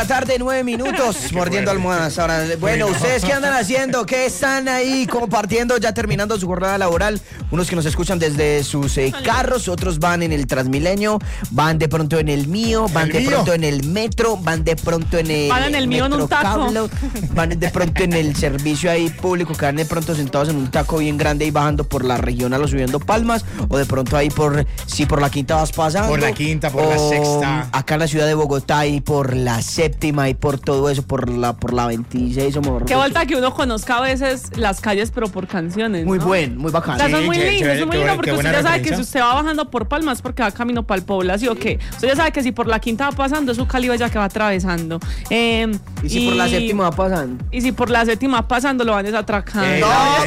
la tarde, 9 minutos, mordiendo almohadas. Ahora, bueno, ¿ustedes qué andan haciendo? ¿Qué están ahí compartiendo, ya terminando su jornada laboral? Unos que nos escuchan desde sus carros, otros van en el Transmilenio, van de pronto en el mío, van de pronto en el metro, van de pronto en el... Van en el mío en un taco. Van de pronto en el servicio ahí público, que van de pronto sentados en un taco bien grande y bajando por la regional o subiendo Palmas, o de pronto ahí por la Quinta vas pasando. Por la Quinta, por la Sexta. Acá en la ciudad de Bogotá y por la Séptima y por todo eso, por la 26. Qué vuelta que uno conozca a veces las calles, pero por canciones, ¿no? Muy bacano. O sea, son muy lindos, son muy lindos, porque usted ya sabe referencia. que si usted va bajando por Palmas, porque va camino para el Pobla, ¿sí o qué? Usted ya sabe que si por la Quinta va pasando, es su Cali ya que va atravesando. ¿Y si por la Séptima va pasando? Y si por la Séptima va pasando, lo van desatracando.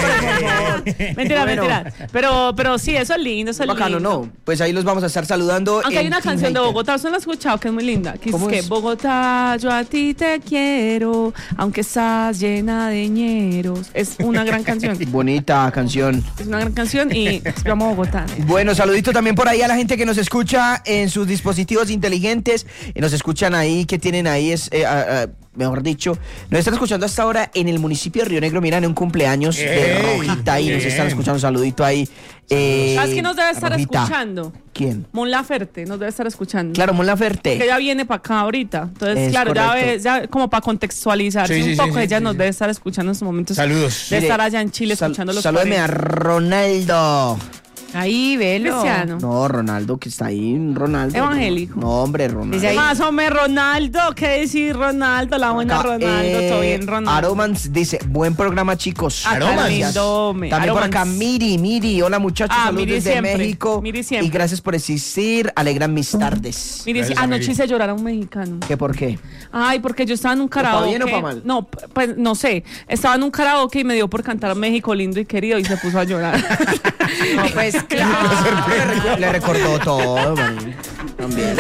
Mentira, Bueno. mentira. Pero sí, eso es lindo, eso es Bacano, lindo. ¿no? Pues ahí los vamos a estar saludando. Aunque hay una Team canción de Hater. Bogotá, ¿usted la ha escuchado? Que es muy linda. Que ¿Cómo es que es? Bogotá, yo a ti te quiero, aunque estás llena de ñeros. Es una gran canción. Bonita canción. Es una gran canción y se llama Bogotá. Bueno, saludito también por ahí a la gente que nos escucha en sus dispositivos inteligentes. Nos escuchan ahí, que tienen ahí, mejor dicho, nos están escuchando hasta ahora en el municipio de Río Negro. Miran, un cumpleaños de Rojita ahí. Nos están escuchando, un saludito ahí. ¿Sabes quién nos debe estar Rojita. escuchando? ¿Quién? Mon Laferte nos debe estar escuchando. Claro, Mon Laferte. Que ella viene para acá ahorita. Entonces, Es claro, correcto. ya como para contextualizarse un poco, ella nos debe estar escuchando en estos momentos. Saludos. Debe Mire, estar allá en Chile escuchando los Salúdeme a 40. Ronaldo. Ahí, velo. Cristiano. No, Ronaldo, que está ahí, Ronaldo. Evangélico. No, hombre, Ronaldo. Dice ahí. Más o menos Ronaldo, ¿qué decir Ronaldo? La buena Acá, Ronaldo, todo bien Ronaldo. Aromans dice, buen programa, chicos. Aromans. También por acá Miri, hola muchachos, saludos Miri desde siempre, México. Miri siempre. Y gracias por existir, alegran mis tardes. Mire, Gracias a anoche Miri. hice llorar a un mexicano. ¿Qué por qué? Ay, porque yo estaba en un ¿Pa' karaoke. bien o pa' mal? No, pues no sé. Estaba en un karaoke y me dio por cantar México lindo y querido y se puso a llorar. No, pues claro. Le recordó todo, man. También.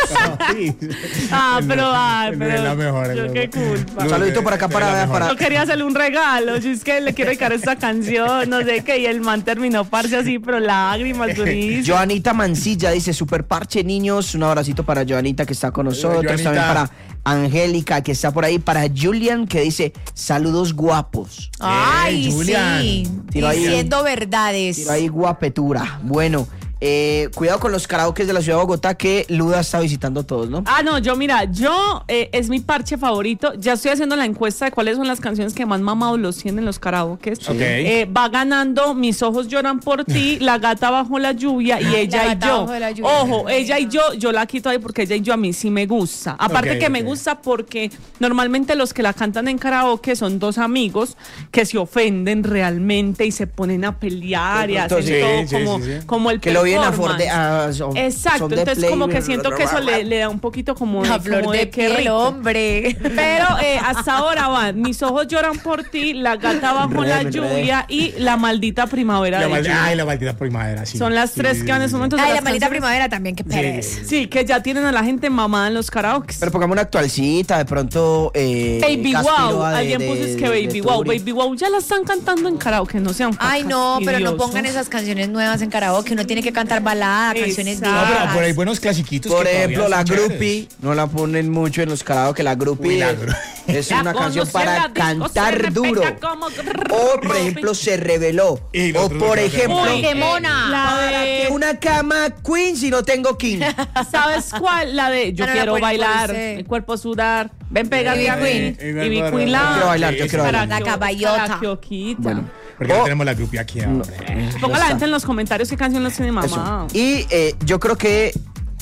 pero es la mejor, yo es la qué mejor. culpa. Un saludito por acá para Yo quería hacerle un regalo, yo es que le quiero dedicar esta canción, no sé qué, y el man terminó parce así, pero lágrimas durísimas. Joanita Mancilla dice, super parche, niños. Un abracito para Joanita, que está con nosotros. Joanita. También para Angélica, que está por ahí. Para Julian, que dice, saludos guapos. Ay, Julián. sí. Tiro ahí. Diciendo verdades. Tiro ahí guapetura. Bueno, cuidado con los karaokes de la ciudad de Bogotá, que Luda está visitando todos, ¿no? No, yo es mi parche favorito. Ya estoy haciendo la encuesta de cuáles son las canciones que más mamados los tienen los karaokes. Ok. Va ganando Mis ojos lloran por ti, La gata bajo la lluvia y Ella y gata yo. bajo la lluvia. Ojo, Ella y yo la quito ahí porque Ella y yo a mí sí me gusta. Aparte Ok, que me ok. gusta porque normalmente los que la cantan en karaoke son dos amigos que se ofenden realmente y se ponen a pelear y hacen Entonces, todo sí, como, sí, sí. como el Que lo vienen a performance. son Exacto, de entonces play, como que siento que eso le da un poquito como La flor como de qué piel, rico. hombre. Pero hasta ahora van Mis ojos lloran por ti, La gata bajo la lluvia y La maldita primavera de lluvia. Ay, la maldita primavera, sí. Son las Sí, tres sí, que van en sí, ese sí. momento. Ay, de la las maldita canciones. primavera también, qué pereza. Sí, que ya tienen a la gente mamada en los karaokes. Pero pongamos una actualcita, de pronto. Baby Caspiroa Wow, de- alguien puso es que de Baby Wow, Turi. Baby Wow ya la están cantando en karaoke, no sean Ay, no, pero no fastidiosos. pongan esas canciones nuevas en karaoke. Uno tiene que cantar balada, canciones Exacto. No, pero viejas. por ahí buenos clasiquitos. Por que todavía ejemplo, son la chéveres. groupie, no la ponen mucho en los karaoke, la groupie Uy, la es- groupie. es La una canción conocí en la para disco, se cantar respeta duro. como- O, por ejemplo, se reveló. Y O, nosotros por no ejemplo, Uy, qué mona. La ¿para de- qué una cama queen si no tengo king? ¿Sabes cuál? La de Yo No, no, quiero no, por bailar, ese. el cuerpo sudar, ven pégate a mí. Queen. Ivy Queen la... Yo quiero bailar, yo quiero bailar. La caballota. Karaokeoquita. Bueno. Porque no O- tenemos la groupie aquí ahora. Ponga la gente en los comentarios qué canción nos tiene Eso. mamá. Y yo creo que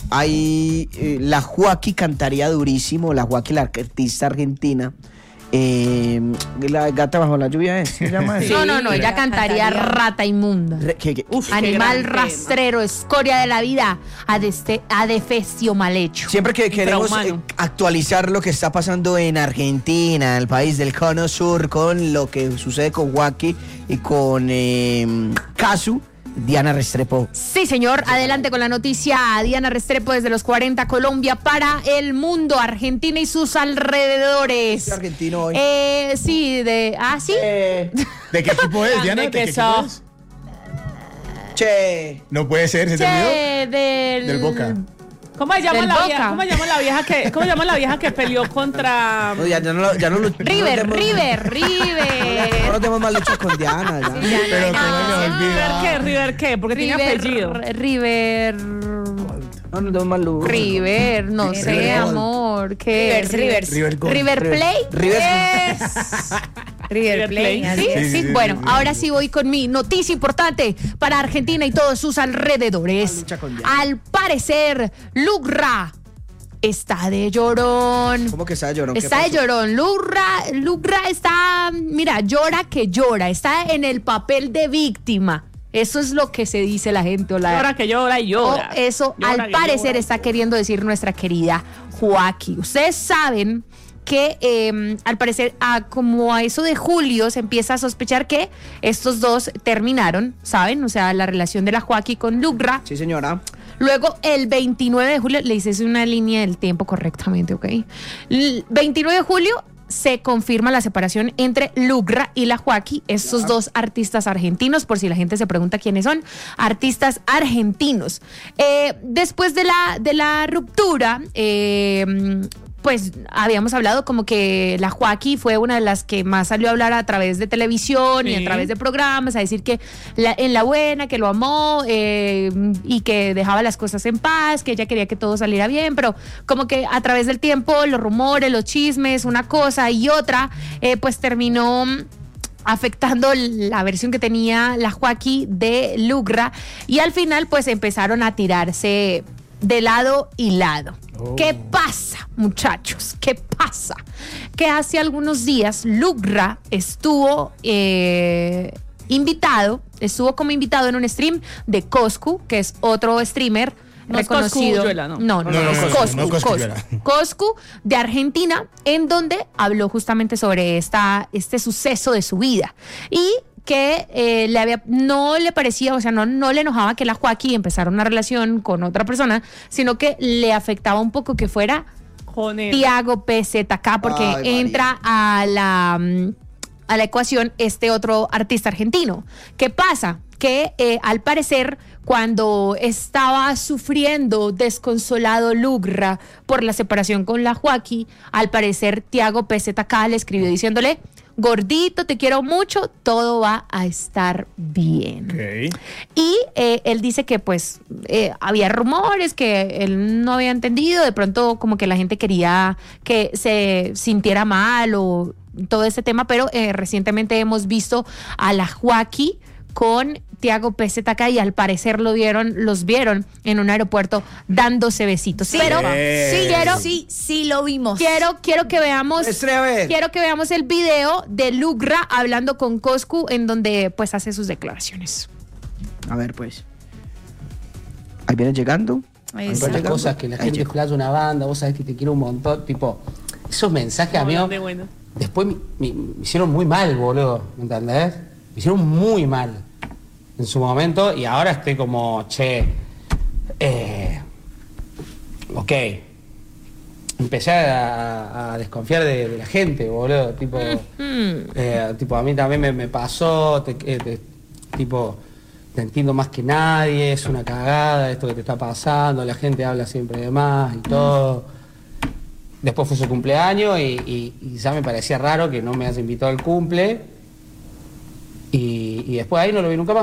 hay la Joaquí cantaría durísimo, la Joaquí, la artista argentina. La gata bajo la lluvia ¿se llama eso? No, ella cantaría Rata Inmunda. Uf, qué Animal gran rastrero, escoria de la vida, adefesio mal hecho. Siempre que queremos Infrahumano. actualizar lo que está pasando en Argentina, el país del cono sur, con lo que sucede con Joaquí y con Casu, Diana Restrepo. Sí, señor. Adelante con la noticia. Diana Restrepo desde los 40, Colombia para el mundo, Argentina y sus alrededores. ¿Qué argentino hoy? Sí, ¿sí? ¿De qué equipo es, Diana? ¿De qué que equipo sos. es? Che. No puede ser, ¿se te olvidó? Che, Del Boca. ¿Cómo se llama Del la Boca. vieja? ¿Cómo se llama la vieja que peleó contra No, ya no lo River. No nos demos más lucha con Diana. Ya. Sí, ya Pero no que hay no nada. me olvida. River qué? Porque tiene apellido. River, No nos demos más lucha. River, no River sé, Gold. amor. ¿Qué? River Gold. River Plate. River. River Plate. Plate. ¿Sí? Sí, sí, sí, Bueno, sí. ahora sí voy con mi noticia importante para Argentina y todos sus alrededores. Lucha con Diana. Al parecer, Lugra está de llorón. ¿Cómo que está llorando? Está de llorón. Lugra está, mira, llora que llora. Está en el papel de víctima. Eso es lo que se dice la gente. Llora que llora y llora. O eso, Llora al que parecer, llora. está queriendo decir nuestra querida Joaquín. Ustedes saben que al parecer, como a eso de julio, se empieza a sospechar que estos dos terminaron, ¿saben? O sea, la relación de la Joaquín con Lugra. Sí, señora. Luego, el 29 de julio, le hice una línea del tiempo correctamente, ¿ok? El 29 de julio se confirma la separación entre Lugra y la Joaquín, estos dos artistas argentinos, por si la gente se pregunta quiénes son, artistas argentinos. Después de la ruptura, pues habíamos hablado como que la Joaquín fue una de las que más salió a hablar a través de televisión y a Sí. través de programas, a decir que en la buena, que lo amó y que dejaba las cosas en paz, que ella quería que todo saliera bien, pero como que a través del tiempo, los rumores, los chismes, una cosa y otra, pues terminó afectando la versión que tenía la Joaquín de Lugra y al final pues empezaron a tirarse de lado y lado. Oh. ¿Qué pasa, muchachos? ¿Qué pasa? Que hace algunos días Lugra estuvo estuvo como invitado en un stream de Coscu, que es otro streamer No es reconocido. Coscu Ulluela, ¿no? No, No, es no, Coscu, no, Coscu Coscu. Ulluela. Coscu de Argentina, en donde habló justamente sobre este suceso de su vida. Y que no le parecía, o sea, no le enojaba que la Joaquín empezara una relación con otra persona, sino que le afectaba un poco que fuera Con él. Tiago PZK, porque Ay, María. entra a la ecuación este otro artista argentino. ¿Qué pasa? Que al parecer, cuando estaba sufriendo desconsolado Lugra por la separación con la Joaquín, al parecer Tiago PZK le escribió diciéndole: gordito, te quiero mucho, todo va a estar bien. Ok. Y él dice que pues había rumores que él no había entendido, de pronto como que la gente quería que se sintiera mal o todo ese tema, pero recientemente hemos visto a la Joaquín con Tiago PZK y al parecer los vieron en un aeropuerto dándose besitos. Sí, pero sí lo vimos. quiero que veamos Muestre, a ver. quiero que veamos el video de Lugra hablando con Coscu en donde pues hace sus declaraciones. A ver, pues. Ahí viene llegando. Ahí Ahí está. va Otras llegando. cosas que la Ahí gente llegó. explaya una banda, vos sabés que te quiero un montón, tipo, esos mensajes a mí Hola, de bueno. después me hicieron muy mal, boludo, ¿me entendés? Me hicieron muy mal en su momento y ahora estoy como, che, ok. Empecé a desconfiar de la gente, boludo, tipo, tipo a mí también me pasó, tipo, te entiendo más que nadie, es una cagada esto que te está pasando, la gente habla siempre de más y todo. Después fue su cumpleaños y ya me parecía raro que no me haya invitado al cumple. Y después ahí no lo vi nunca más.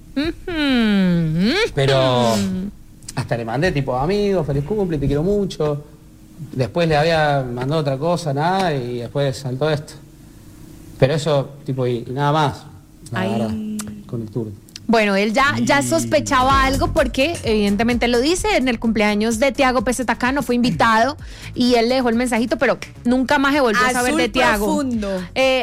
Pero hasta le mandé tipo, amigo, feliz cumple, te quiero mucho. Después le había mandado otra cosa, nada, y después saltó esto. Pero eso, tipo, y nada más, la Ay. verdad, con el tour. Bueno, él ya sospechaba algo porque evidentemente lo dice, en el cumpleaños de Tiago PZK no fue invitado y él le dejó el mensajito, pero nunca más se volvió a saber Azul de Tiago. profundo.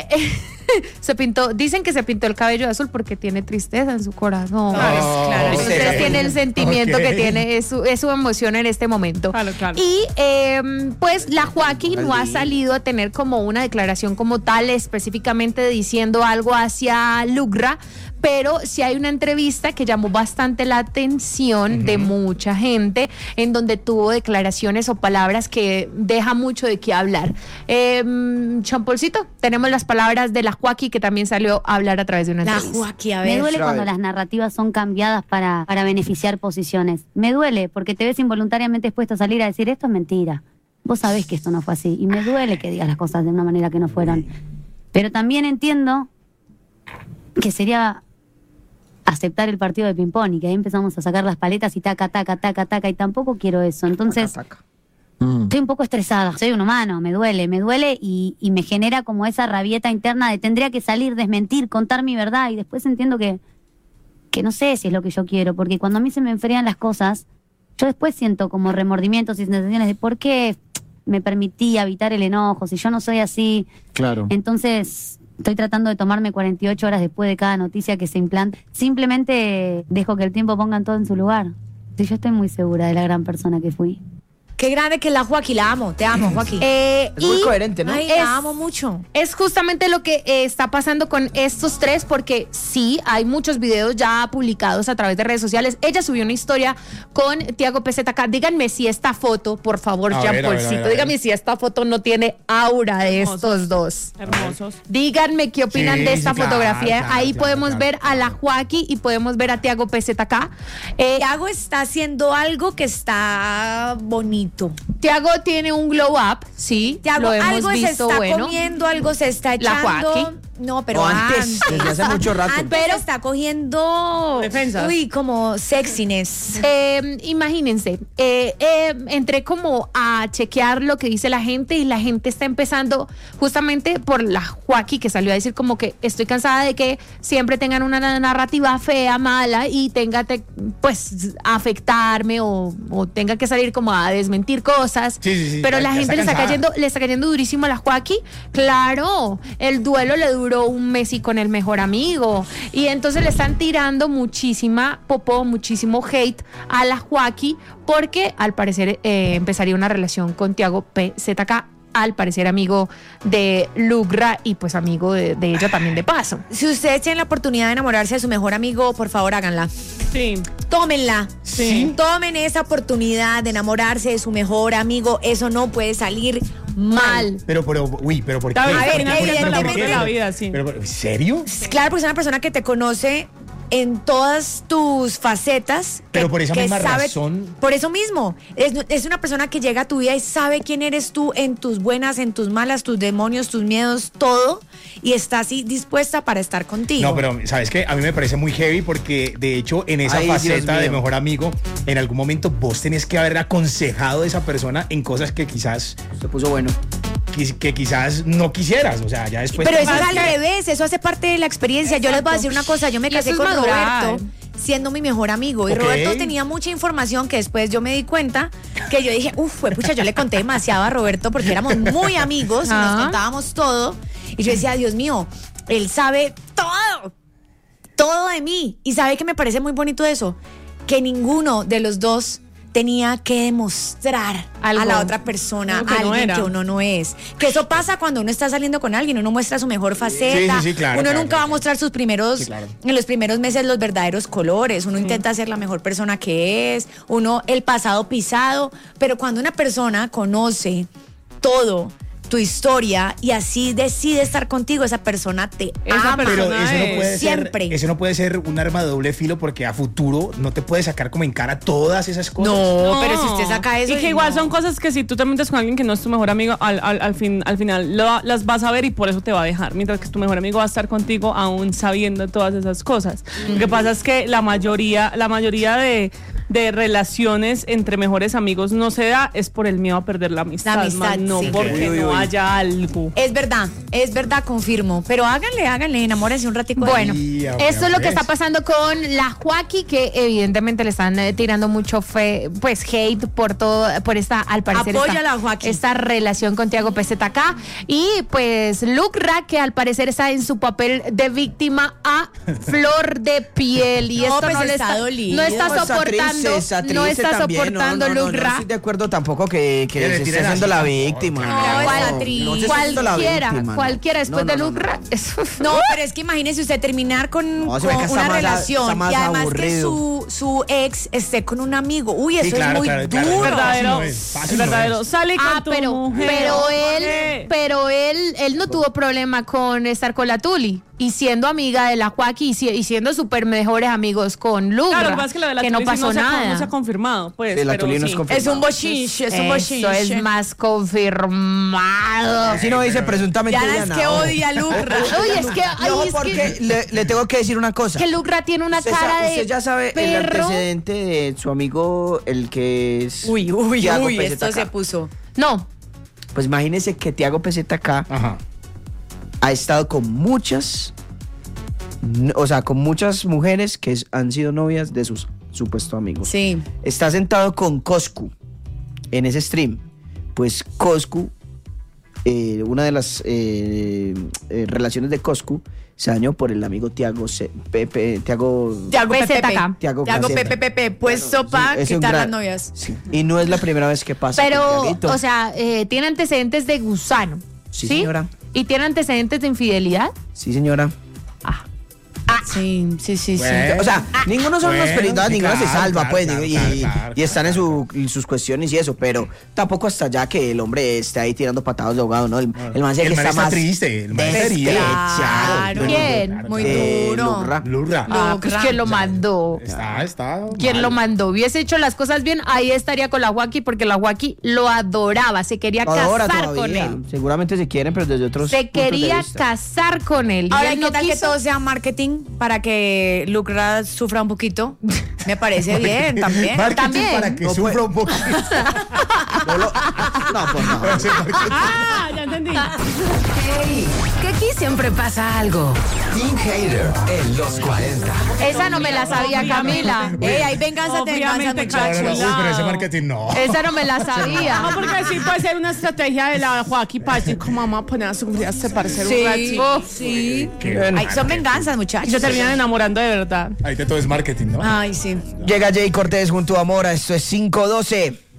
Dicen que se pintó el cabello de azul porque tiene tristeza en su corazón. Claro, Entonces sí. tiene el sentimiento Ok. que tiene, es su emoción en este momento. Claro, claro. Y pues la Joaquín no ha salido a tener como una declaración como tal, específicamente diciendo algo hacia Lugra, pero sí hay una entrevista que llamó bastante la atención de mucha gente, en donde tuvo declaraciones o palabras que deja mucho de qué hablar. Champolcito, tenemos las palabras de la Joaquí, que también salió a hablar a través de una entrevista. La Joaquí, a ver. Me duele cuando las narrativas son cambiadas para beneficiar posiciones. Me duele porque te ves involuntariamente expuesto a salir a decir esto es mentira. Vos sabés que esto no fue así y me duele que digas las cosas de una manera que no fueron. Pero también entiendo que sería aceptar el partido de ping-pong y que ahí empezamos a sacar las paletas y taca, taca, taca, taca, y tampoco quiero eso. Entonces, estoy un poco estresada, soy un humano, me duele y me genera como esa rabieta interna de tendría que salir, desmentir, contar mi verdad, y después entiendo que no sé si es lo que yo quiero, porque cuando a mí se me enfrían las cosas, yo después siento como remordimientos y sensaciones de por qué me permití evitar el enojo, si yo no soy así. Claro. Entonces estoy tratando de tomarme 48 horas después de cada noticia que se implanta. Simplemente dejo que el tiempo ponga todo en su lugar. Sí, yo estoy muy segura de la gran persona que fui. Qué grande que es la Joaquí, la amo, te amo, Joaquí. Es muy coherente, ¿no? Ay, la amo mucho. Es justamente lo que está pasando con estos tres, porque sí, hay muchos videos ya publicados a través de redes sociales. Ella subió una historia con Tiago PZK. Díganme si esta foto, por favor, Jean-Paulcito, díganme si esta foto no tiene aura de estos dos. Hermosos. Díganme qué opinan de esta fotografía. Ahí podemos ver a la Joaquí y podemos ver a Tiago PZK. Tiago está haciendo algo que está bonito. Tiago tiene un glow up, sí. Tiago, lo hemos algo visto, se está bueno. comiendo, algo se está La echando. Joaquí. No, pero antes, desde hace mucho rato. Pero está cogiendo defensas. Uy, como sexiness. Imagínense, entré como a chequear lo que dice la gente y la gente está empezando justamente por la Joaquí, que salió a decir como que estoy cansada de que siempre tengan una narrativa fea, mala y tenga pues afectarme o tenga que salir como a desmentir cosas. Sí, pero ya la gente le cansada. está cayendo durísimo a la Joaquí. Claro, el duelo le duró un mes y con el mejor amigo. Y entonces le están tirando muchísima popó, muchísimo hate a la Joaquí, porque al parecer empezaría una relación con Tiago PZK, al parecer amigo de Lugra y pues amigo de ella también de paso. Si ustedes tienen la oportunidad de enamorarse de su mejor amigo, por favor háganla. Sí. Tómenla. Sí. Tomen esa oportunidad de enamorarse de su mejor amigo. Eso no puede salir mal. Pero, ¿por qué? A ver, evidentemente la vida, sí. Pero, ¿en serio? Claro, porque es una persona que te conoce en todas tus facetas. Pero por esa misma sabe, razón. Por eso mismo. Es una persona que llega a tu vida y sabe quién eres tú en tus buenas, en tus malas, tus demonios, tus miedos, todo. Y está así dispuesta para estar contigo. No, pero ¿sabes qué? A mí me parece muy heavy porque, de hecho, en esa faceta de mejor amigo, en algún momento vos tenés que haber aconsejado a esa persona en cosas que quizás... Se puso bueno. Que quizás no quisieras, o sea, ya después... Pero eso es al revés, eso hace parte de la experiencia. Yo les voy a decir una cosa, yo me casé con Roberto siendo mi mejor amigo y Roberto tenía mucha información que después yo me di cuenta que yo dije, pucha, yo le conté demasiado a Roberto porque éramos muy amigos y nos contábamos todo y yo decía, Dios mío, él sabe todo de mí. Y sabe que me parece muy bonito eso, que ninguno de los dos tenía que demostrar a la otra persona alguien que uno no es. Que eso pasa cuando uno está saliendo con alguien, uno muestra su mejor faceta. Sí, claro, uno nunca va a mostrar sus primeros, en los primeros meses, los verdaderos colores. Uno intenta ser la mejor persona que es, uno el pasado pisado, pero cuando una persona conoce todo, tu historia, y así decide estar contigo, esa persona te ama. Pero eso no puede siempre. Eso no puede ser un arma de doble filo porque a futuro no te puedes sacar como en cara todas esas cosas. No, pero si usted saca eso. Y que igual son cosas que si tú te metes con alguien que no es tu mejor amigo, al final las vas a ver y por eso te va a dejar. Mientras que tu mejor amigo va a estar contigo aún sabiendo todas esas cosas. Lo que pasa es que la mayoría de relaciones entre mejores amigos no se da es por el miedo a perder la amistad, no porque no haya algo. Es verdad, confirmo. Pero háganle, enamórense un ratico. Bueno, esto es lo que está pasando con la Joaquí, que evidentemente le están tirando mucho hate por esta, al parecer, esta relación con Tiago PZK. Y pues Lugra, que al parecer está en su papel de víctima a flor de piel. Y esto no está soportando princesa, no triste está también. soportando no, Lugra. No estoy de acuerdo tampoco que le se esté tiren haciendo así, la no, víctima. no, está no triste. se esté haciendo la víctima, Cualquiera después de Lugra. No, pero es que imagínese usted terminar con, No, se ve que está una más relación está más y además aburrido. que su ex esté con un amigo. Uy, eso claro, es muy claro, duro. claro. Verdadero, Fácil no es. verdadero. Sale con tu mujer. Pero él no tuvo problema con estar con la Tuli y siendo amiga de la Joaquín y siendo súper mejores amigos con Lugra. Claro, lo que pasa es que lo de la no Tuli sí pasó no se ha nada. confirmado, pues. Sí, la pero Tuli no sí. es confirmada. Es un bochinche, es un bochinche. Eso es más confirmado. Si no dice presuntamente Diana es Diana, que ojo. odia a Lugra. Uy, es que, ay, No, es porque que, le tengo que decir una cosa. que Lugra tiene una Usted cara de usted ya sabe el perro. antecedente de su amigo, el que es Uy, Tiago esto PZK. se puso. No, Pues imagínese que Tiago PZK Ajá. ha estado con muchas, o sea, con muchas mujeres que han sido novias de sus supuestos amigos. Sí. Está sentado con Coscu en ese stream. Pues Coscu, una de las relaciones de Coscu se dañó por el amigo Tiago Tiago PZK. Tiago Pepe, puesto para es un quitar las gran- novias. Sí. Y no es la primera vez que pasa. pero, con Tiaguito. o sea, tiene antecedentes de gusano. Sí, señora. Y tiene antecedentes de infidelidad. Sí, señora. Sí. Bueno. O sea, ninguno son unos Bueno, periodistas, sí, ninguno se claro, salva, claro, pues, claro, y, claro, y están en sus cuestiones y eso, pero tampoco hasta allá que el hombre esté ahí tirando patadas de ahogado, ¿no? El man sé que El man está está más triste, el man está herido. despechado. ¿Quién? Muy duro. Lurra. Lurra. Ah, pues ¿quién lo mandó? Está. ¿Quién mal. lo mandó? Hubiese hecho las cosas bien, ahí estaría con la Joaquín porque la Joaquín lo adoraba, se quería Lo adora casar con todavía. él. Seguramente se quieren, pero desde otros Se puntos de quería vista. casar con él. Y Ahora, él ¿qué no tal que quiso. todo sea marketing para que Lucra sufra un poquito? Me parece bien también. Marketing También. para que No sufra puede- un poquito. No, pues no. Ah, ya entendí. Hey, que aquí siempre pasa algo. Team Hater en los 40. Esa no me la sabía, Camila. Ey, hay venganza de venganza, Obviamente, muchachos. Uy, pero ese marketing no. Esa no me la sabía. No, porque sí puede ser una estrategia de la Joaquín para decir cómo vamos a poner a sufrir a este parcero un Sí, ratito. sí. Qué Ay, marketing. son venganzas, Y muchachos. se terminan enamorando de verdad. Ahí de todo es marketing, ¿no? Ay, sí. Llega Jay Cortés junto a Mora, esto es 512.